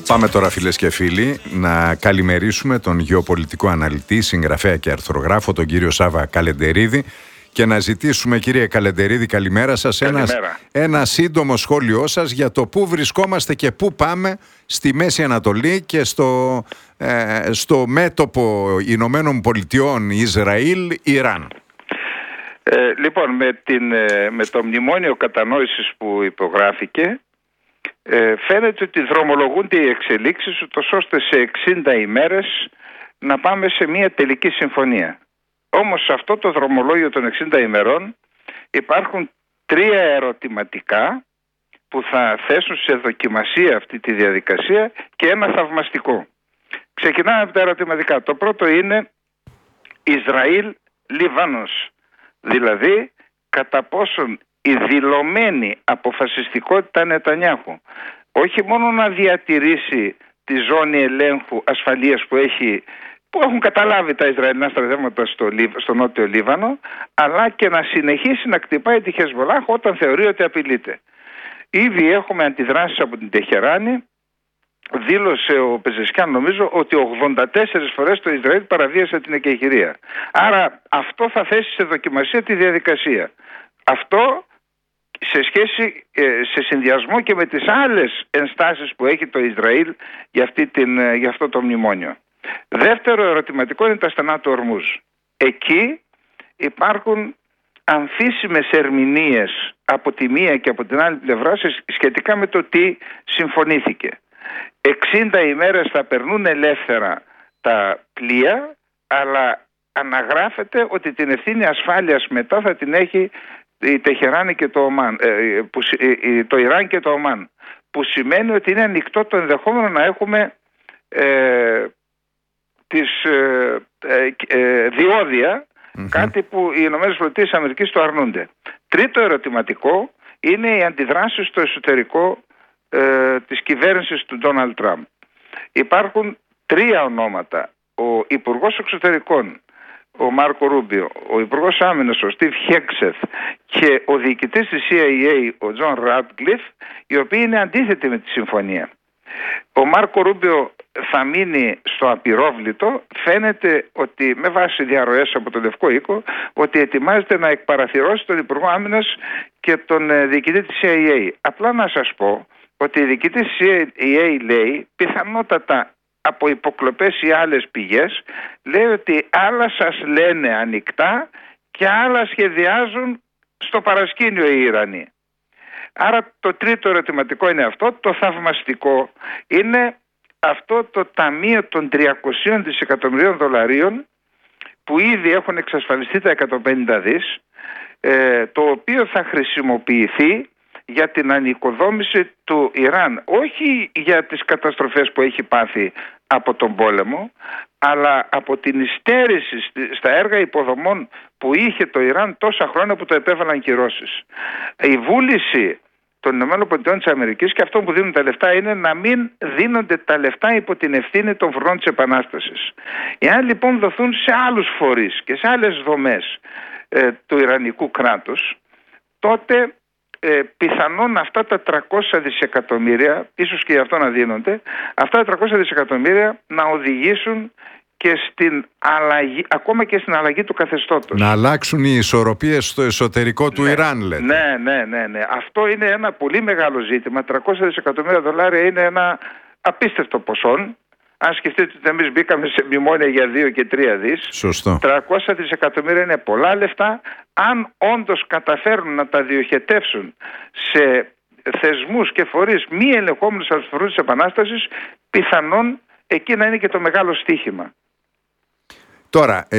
Πάμε τώρα, φίλες και φίλοι, να καλημερίσουμε τον γεωπολιτικό αναλυτή, συγγραφέα και αρθρογράφο, τον κύριο Σάβα Καλεντερίδη, και να ζητήσουμε, κύριε Καλεντερίδη, καλημέρα σας, ένα σύντομο σχόλιο σας για το πού βρισκόμαστε και πού πάμε στη Μέση Ανατολή και στο μέτωπο Ηνωμένων Πολιτειών, Ισραήλ-Ιράν. Λοιπόν, με το μνημόνιο κατανόησης που υπογράφηκε, φαίνεται ότι δρομολογούνται οι εξελίξεις ούτως ώστε σε 60 ημέρες να πάμε σε μια τελική συμφωνία. Όμως σε αυτό το δρομολόγιο των 60 ημερών υπάρχουν 3 ερωτηματικά που θα θέσουν σε δοκιμασία αυτή τη διαδικασία και ένα θαυμαστικό. Ξεκινάμε από τα ερωτηματικά. Το πρώτο είναι Ισραήλ-Λιβάνος. Δηλαδή, κατά πόσον η δηλωμένη αποφασιστικότητα Νετανιάχου όχι μόνο να διατηρήσει τη ζώνη ελέγχου ασφαλείας που έχουν καταλάβει τα Ισραηλινά στρατεύματα στο νότιο Λίβανο, αλλά και να συνεχίσει να κτυπάει τη Χεσμολάχ όταν θεωρεί ότι απειλείται. Ήδη έχουμε αντιδράσεις από την Τεχεράνη. Δήλωσε ο Πεζεσκιάν, νομίζω, ότι 84 φορές το Ισραήλ παραβίασε την εκεχηρία. Άρα αυτό θα θέσει σε δοκιμασία τη διαδικασία. Αυτό σε συνδυασμό και με τις άλλες ενστάσεις που έχει το Ισραήλ για αυτό το μνημόνιο. Δεύτερο ερωτηματικό είναι τα στενά του Ορμούζ. Εκεί υπάρχουν αμφίσιμες ερμηνείες από τη μία και από την άλλη πλευρά σχετικά με το τι συμφωνήθηκε. 60 ημέρες θα περνούν ελεύθερα τα πλοία, αλλά αναγράφεται ότι την ευθύνη ασφάλειας μετά θα την έχει η Τεχεράνη και το Ιράν και το Ομάν, που σημαίνει ότι είναι ανοιχτό το ενδεχόμενο να έχουμε διόδια, κάτι που οι ΗΠΑ το αρνούνται. Τρίτο ερωτηματικό είναι οι αντιδράσεις στο εσωτερικό της κυβέρνησης του Ντόναλντ Τραμπ. Υπάρχουν 3 ονόματα. Ο Υπουργός Εξωτερικών, ο Μάρκο Ρούμπιο, ο Υπουργός Άμυνας, ο Στιβ Χέξεθ, και ο διοικητής της CIA, ο Τζον Ράτκλιφ, οι οποίοι είναι αντίθετοι με τη συμφωνία. Ο Μάρκο Ρούμπιο θα μείνει στο απειρόβλητο. Φαίνεται ότι, με βάση διαρροές από τον Λευκό Οίκο, ότι ετοιμάζεται να εκπαραθυρώσει τον Υπουργό Άμυνας και τον διοικητή της CIA. Απλά να σας πω ότι η διοικητή της CIA λέει, πιθανότατα από υποκλοπές ή άλλες πηγές, λέει ότι άλλα σας λένε ανοιχτά και άλλα σχεδιάζουν στο παρασκήνιο οι Ιρανοί. Άρα το τρίτο ερωτηματικό είναι αυτό. Το θαυμαστικό είναι αυτό το ταμείο των 300 δισεκατομμυρίων δολαρίων που ήδη έχουν εξασφαλιστεί τα 150 δις, το οποίο θα χρησιμοποιηθεί για την ανοικοδόμηση του Ιράν, όχι για τις καταστροφές που έχει πάθει από τον πόλεμο, αλλά από την υστέρηση στα έργα υποδομών που είχε το Ιράν τόσα χρόνια που το επέβαλαν κυρώσεις. Η βούληση των ΗΠΑ και αυτό που δίνουν τα λεφτά είναι να μην δίνονται τα λεφτά υπό την ευθύνη των φρουρών της Επανάστασης. Εάν λοιπόν δοθούν σε άλλους φορείς και σε άλλες δομές του Ιρανικού κράτους, τότε πιθανόν αυτά τα 300 δισεκατομμύρια, ίσως και γι' αυτό να δίνονται, αυτά τα 300 δισεκατομμύρια να οδηγήσουν και στην αλλαγή, ακόμα και στην αλλαγή του καθεστώτος. Να αλλάξουν οι ισορροπίες στο εσωτερικό του Ιράν, λέτε. Ναι. Αυτό είναι ένα πολύ μεγάλο ζήτημα. 300 δισεκατομμύρια δολάρια είναι ένα απίστευτο ποσό. Αν σκεφτείτε ότι εμείς μπήκαμε σε μνημόνια για 2 και 3 δις. Σωστό. 300 δισεκατομμύρια είναι πολλά λεφτά. Αν όντως καταφέρουν να τα διοχετεύσουν σε θεσμούς και φορείς μη ελεγχόμενους από τους φορείς της Επανάστασης, πιθανόν εκεί να είναι και το μεγάλο στοίχημα. Τώρα,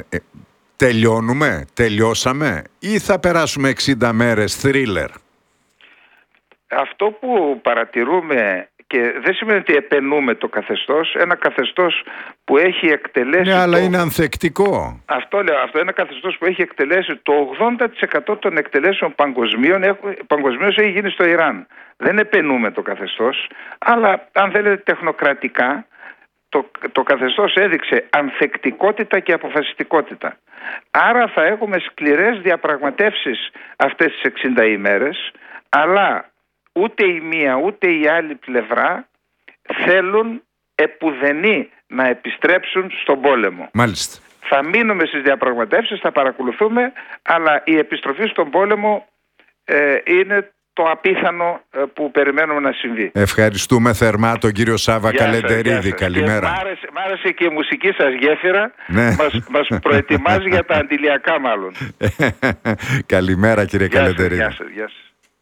τελειώσαμε ή θα περάσουμε 60 μέρες θρίλερ? Αυτό που παρατηρούμε, και δεν σημαίνει ότι επενούμε το καθεστώς, ένα καθεστός που έχει εκτελέσει... Ναι, αλλά είναι ανθεκτικό. Αυτό λέω, αυτό είναι ένα καθεστώς που έχει εκτελέσει το 80% των εκτελέσεων παγκοσμίως έχει γίνει στο Ιράν. Δεν επενούμε το καθεστώς, αλλά αν θέλετε τεχνοκρατικά, το καθεστώς έδειξε ανθεκτικότητα και αποφασιστικότητα. Άρα θα έχουμε σκληρές διαπραγματεύσεις αυτές τις 60 ημέρες, αλλά ούτε η μία ούτε η άλλη πλευρά θέλουν επουδενή να επιστρέψουν στον πόλεμο. Μάλιστα. Θα μείνουμε στις διαπραγματεύσεις, θα παρακολουθούμε, αλλά η επιστροφή στον πόλεμο είναι το απίθανο που περιμένουμε να συμβεί. Ευχαριστούμε θερμά τον κύριο Σάβα Καλεντερίδη. Καλημέρα. Μ' άρεσε και η μουσική σας γέφυρα. Ναι. Μας προετοιμάζει για τα αντιλιακά μάλλον. Καλημέρα κύριε Καλεντερίδη. Γεια σας.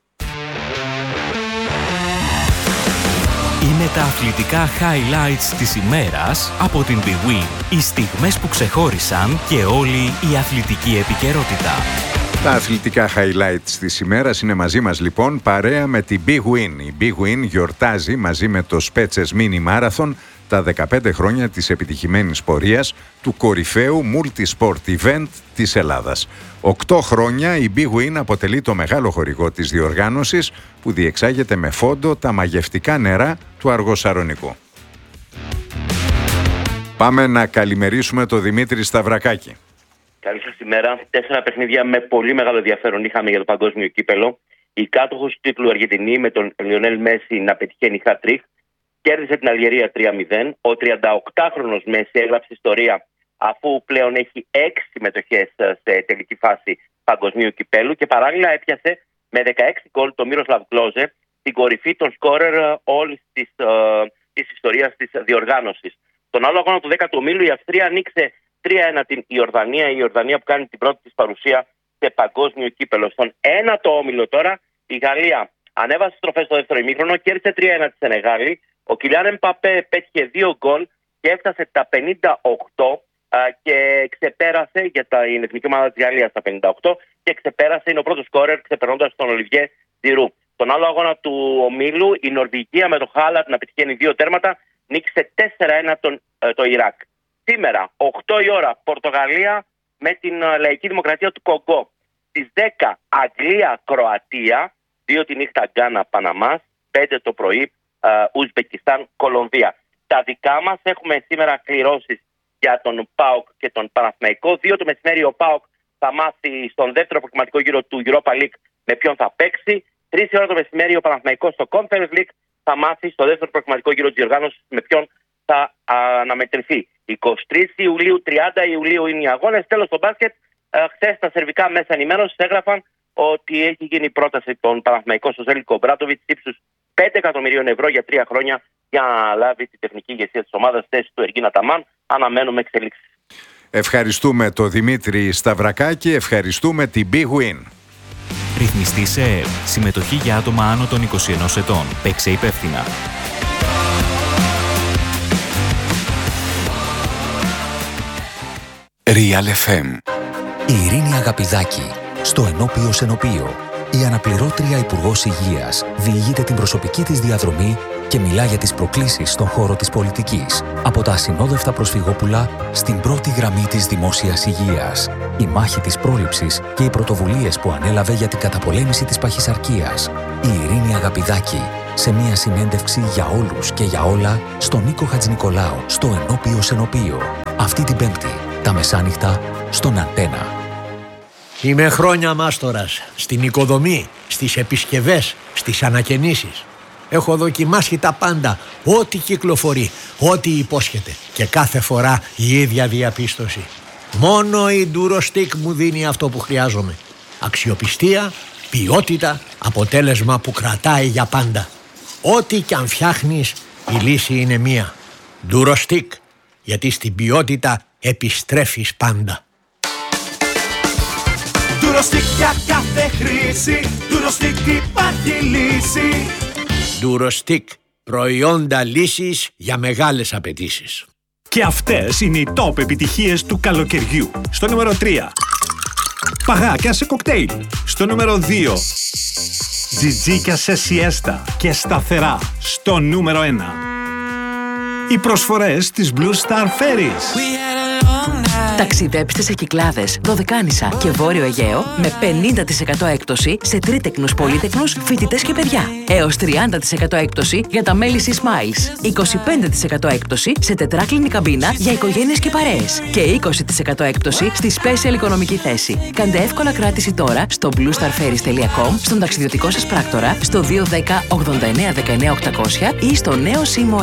Είναι τα αθλητικά highlights της ημέρας από την Big Win. Οι στιγμές που ξεχώρισαν και όλη η αθλητική επικαιρότητα. Τα αθλητικά highlights της ημέρας είναι μαζί μας λοιπόν παρέα με την Big Win. Η Big Win γιορτάζει μαζί με το Spetses Mini Marathon τα 15 χρόνια της επιτυχημένης πορείας του κορυφαίου multi-sport event της Ελλάδας. 8 χρόνια η Big Win αποτελεί το μεγάλο χορηγό της διοργάνωσης που διεξάγεται με φόντο τα μαγευτικά νερά του Αργοσαρονικού. Πάμε να καλημερίσουμε τον Δημήτρη Σταυρακάκη. Καλή σας ημέρα. 4 παιχνίδια με πολύ μεγάλο ενδιαφέρον είχαμε για το παγκόσμιο κύπελο. Η κάτοχος του τίτλου Αργεντινή με τον Λιονέλ Μέση να πετυχαίνει hat-trick κέρδισε την Αλγερία 3-0. Ο 38χρονος Μέση έγραψε ιστορία αφού πλέον έχει 6 συμμετοχές σε τελική φάση παγκοσμίου κυπέλου και παράλληλα έπιασε με 16 γκολ το Μίροσλαβ Κλόζε την κορυφή των σκόρερ όλης της ιστορίας της διοργάνωσης. Τον άλλο αγώνα του 10ου ομίλου η Αυστρία ανοίξε 3-1 την Ιορδανία. Η Ιορδανία που κάνει την πρώτη της παρουσία σε παγκόσμιο κύπελο. Στον 1ο όμιλο τώρα η Γαλλία ανέβασε στροφές στο δεύτερο ημίχρονο, κέρδισε 3-1 τη Σενεγάλη. Ο Κιλιάν Εμπαπέ πέτυχε 2 γκολ και έφτασε τα 58 και ξεπέρασε για την εθνική ομάδα της Γαλλίας τα 58 και ξεπέρασε, είναι ο πρώτος σκόρερ ξεπερνώντας τον Ολιβιέ Τζιρού. Τον άλλο αγώνα του ομίλου η Νορβηγία με το Χάλαντ να πετυχαίνει 2 τέρματα νίκησε 4-1 το Ιράκ. Σήμερα, 8 η ώρα, Πορτογαλία με την Λαϊκή Δημοκρατία του Κογκό. Στις 10, Αγγλία-Κροατία, 2 τη νύχτα Γκάνα-Παναμάς, 5 το πρωί, Ουσμπεκιστάν-Κολομβία. Τα δικά μας έχουμε σήμερα κληρώσεις για τον ΠΑΟΚ και τον Παναθηναϊκό. 2 το μεσημέρι ο ΠΑΟΚ θα μάθει στον δεύτερο προκριματικό γύρο του Europa League με ποιον θα παίξει. 3 η ώρα το μεσημέρι ο Παναθηναϊκός στο Conference League θα μάθει στο δεύτερο προκριματικό γύρο της διοργάνωσης με ποιον θα αναμετρηθεί. 23 Ιουλίου, 30 Ιουλίου είναι οι αγώνες. Τέλος στο μπάσκετ, χθες τα σερβικά μέσα ενημέρωσης έγραφαν ότι έχει γίνει πρόταση των Παναθηναϊκών στο Ζέλικο Μπράτοβιτς ύψους 5 εκατομμυρίων ευρώ για 3 χρόνια για να λάβει τη τεχνική ηγεσία της ομάδας θέση του Εργίνα Ταμάν. Αναμένουμε εξελίξεις. Ευχαριστούμε τον Δημήτρη Σταυρακάκη, ευχαριστούμε την Big Win. Ρυθμιστή σε ΕΕΠ. Συμμετοχή για άτομα άνω των 21 ετών. Παίξε υπεύθυνα. Real FM. Η Ειρήνη Αγαπηδάκη, στο Ενώπιο Σενοπείο. Η αναπληρώτρια Υπουργός Υγείας διηγείται την προσωπική της διαδρομή και μιλά για τις προκλήσεις στον χώρο της πολιτικής. Από τα ασυνόδευτα προσφυγόπουλα στην πρώτη γραμμή της δημόσιας υγείας. Η μάχη της πρόληψης και οι πρωτοβουλίες που ανέλαβε για την καταπολέμηση της παχυσαρκίας. Η Ειρήνη Αγαπηδάκη, σε μια συνέντευξη για όλους και για όλα στον Νίκο Χατζηνικολάου, στο Ενώπιο Σενοπείο. Αυτή την Πέμπτη, τα μεσάνυχτα, στον Αντένα. Είμαι χρόνια μάστορας στην οικοδομή, στις επισκευές, στις ανακαινήσεις. Έχω δοκιμάσει τα πάντα, ό,τι κυκλοφορεί, ό,τι υπόσχεται. Και κάθε φορά η ίδια διαπίστωση. Μόνο η Durostec μου δίνει αυτό που χρειάζομαι. Αξιοπιστία, ποιότητα, αποτέλεσμα που κρατάει για πάντα. Ό,τι κι αν φτιάχνεις, η λύση είναι μία. Durostec, γιατί στην ποιότητα επιστρέφεις πάντα. Durostec για κάθε χρήση, Durostec υπάρχει λύση. Durostec, προϊόντα λύσης για μεγάλες απαιτήσεις. Και αυτές είναι οι top επιτυχίες του καλοκαιριού. Στο νούμερο 3, παγάκια σε κοκτέιλ. Στο νούμερο 2, τζιτζίκια σε σιέστα και σταθερά. Στο νούμερο 1, οι προσφορές της Blue Star Ferries. Ταξιδέψτε σε Κυκλάδες, Δωδεκάνησα και Βόρειο Αιγαίο με 50% έκπτωση σε τρίτεκνους, πολύτεκνους, φοιτητές και παιδιά. Έως 30% έκπτωση για τα μέλη Smiles. 25% έκπτωση σε τετράκλινη καμπίνα για οικογένειες και παρέες. Και 20% έκπτωση στη Special οικονομική θέση. Κάντε εύκολα κράτηση τώρα στο bluestarferries.com, στον ταξιδιωτικό σας πράκτορα, στο 210 89 19 800 ή στο νέο Seymour App.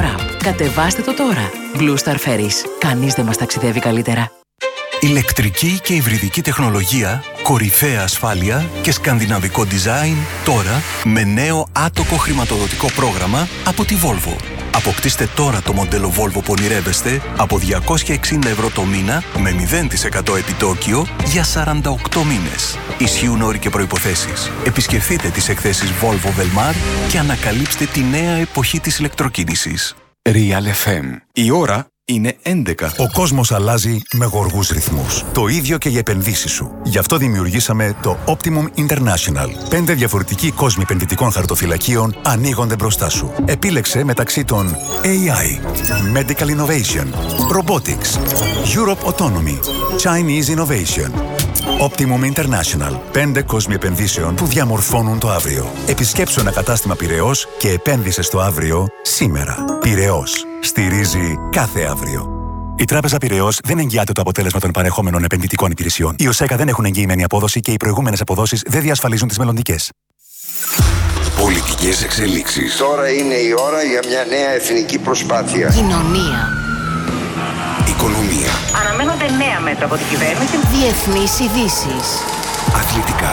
Κατεβάστε το τώρα. Blue Star Ferries. Κανείς δεν μας ταξιδεύει καλύτερα. Ηλεκτρική και υβριδική τεχνολογία, κορυφαία ασφάλεια και σκανδιναβικό design τώρα με νέο άτοκο χρηματοδοτικό πρόγραμμα από τη Volvo. Αποκτήστε τώρα το μοντέλο Volvo που ονειρεύεστε από 260 ευρώ το μήνα με 0% επιτόκιο για 48 μήνες. Ισχύουν όροι και προϋποθέσεις. Επισκεφθείτε τις εκθέσεις Volvo Velmar και ανακαλύψτε τη νέα εποχή της ηλεκτροκίνησης. Real FM. Η ώρα είναι 11. Ο κόσμος αλλάζει με γοργούς ρυθμούς. Το ίδιο και οι επενδύσεις σου. Γι' αυτό δημιουργήσαμε το Optimum International. 5 διαφορετικοί κόσμοι επενδυτικών χαρτοφυλακίων ανοίγονται μπροστά σου. Επίλεξε μεταξύ των AI, Medical Innovation, Robotics, Europe Autonomy, Chinese Innovation. Optimum International. 5 κόσμοι επενδύσεων που διαμορφώνουν το αύριο. Επισκέψου ένα κατάστημα Πειραιώς και επένδυσε στο αύριο σήμερα. Πειραιώς. Στηρίζει κάθε αύριο. Η Τράπεζα Πειραιώς δεν εγγυάται το αποτέλεσμα των παρεχόμενων επενδυτικών υπηρεσιών. Οι ΟΣΕΚΑ δεν έχουν εγγυημένη απόδοση και οι προηγούμενες αποδόσεις δεν διασφαλίζουν τις μελλοντικές. Πολιτικές εξελίξεις. Τώρα είναι η ώρα για μια νέα εθνική προσπάθεια. Κοινωνία. Οικονομία. Αναμένονται νέα μέτρα από την κυβέρνηση. Διεθνείς ειδήσεις. Αθλητικά.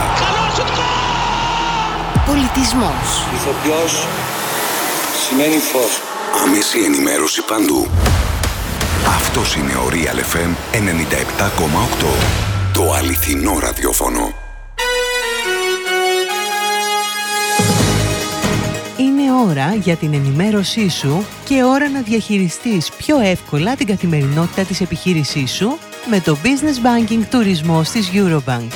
Πολιτισμός. Ηθοποιός σημαίνει φως. Άμεση ενημέρωση παντού. Αυτός είναι ο Real FM 97,8. Το αληθινό ραδιόφωνο. Είναι ώρα για την ενημέρωσή σου και ώρα να διαχειριστείς πιο εύκολα την καθημερινότητα της επιχείρησής σου με το Business Banking Τουρισμός της Eurobank.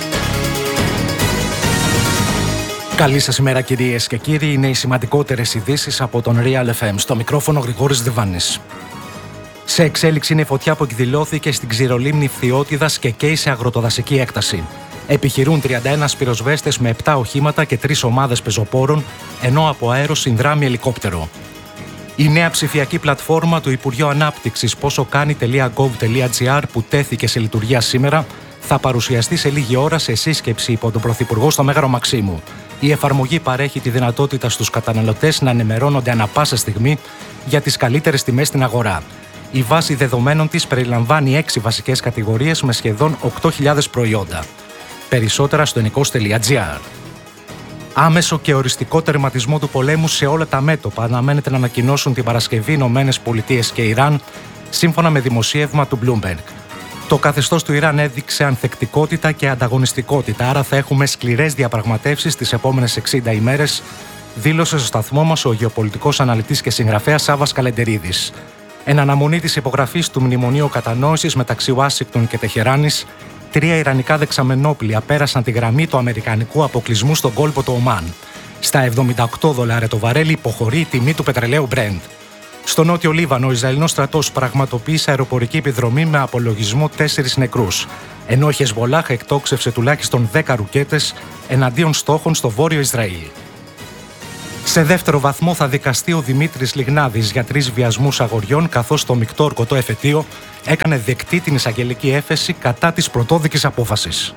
Καλή σας ημέρα κυρίες και κύριοι, είναι οι σημαντικότερες ειδήσεις από τον Real FM. Στο μικρόφωνο Γρηγόρης Διβάνης. Σε εξέλιξη είναι η φωτιά που εκδηλώθηκε στην ξηρολίμνη Φθιώτιδας και καίει σε αγροτοδασική έκταση. Επιχειρούν 31 πυροσβέστες με 7 οχήματα και 3 ομάδες πεζοπόρων, ενώ από αέρο συνδράμει ελικόπτερο. Η νέα ψηφιακή πλατφόρμα του Υπουργείου Ανάπτυξης ποσοκάνει.gov.gr που τέθηκε σε λειτουργία σήμερα θα παρουσιαστεί σε λίγη ώρα σε σύσκεψη υπό τον Πρωθυπουργό στο Μέγαρο Μαξίμου. Η εφαρμογή παρέχει τη δυνατότητα στους καταναλωτές να ενημερώνονται ανά πάσα στιγμή για τις καλύτερες τιμές στην αγορά. Η βάση δεδομένων της περιλαμβάνει 6 βασικές κατηγορίες με σχεδόν 8.000 προϊόντα. Περισσότερα στο enikos.gr. Άμεσο και οριστικό τερματισμό του πολέμου σε όλα τα μέτωπα αναμένεται να ανακοινώσουν την Παρασκευή ΗΠΑ και Ιράν, σύμφωνα με δημοσίευμα του Bloomberg. Το καθεστώς του Ιράν έδειξε ανθεκτικότητα και ανταγωνιστικότητα, άρα θα έχουμε σκληρές διαπραγματεύσεις τις επόμενες 60 ημέρες, δήλωσε στο σταθμό μας ο γεωπολιτικός αναλυτής και συγγραφέας Σάββας Καλεντερίδης. Εν αναμονή της υπογραφής του Μνημονίου Κατανόησης μεταξύ Ουάσιγκτον και Τεχεράνης, 3 ιρανικά δεξαμενόπλια πέρασαν τη γραμμή του αμερικανικού αποκλεισμού στον κόλπο του Ομάν. Στα $78 το βαρέλι υποχωρεί η τιμή του πετρελαίου Brent. Στο νότιο Λίβανο, ο Ισραηλινός στρατός πραγματοποίησε αεροπορική επιδρομή με απολογισμό 4 νεκρούς, ενώ η Χεσβολάχ εκτόξευσε τουλάχιστον 10 ρουκέτες εναντίον στόχων στο βόρειο Ισραήλ. Σε δεύτερο βαθμό θα δικαστεί ο Δημήτρης Λιγνάδης για 3 βιασμούς αγοριών, καθώς το μεικτό ορκωτό εφετείο έκανε δεκτή την εισαγγελική έφεση κατά της πρωτόδικης απόφασης.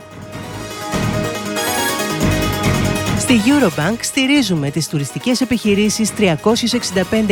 Στη Eurobank στηρίζουμε τις τουριστικές επιχειρήσεις 365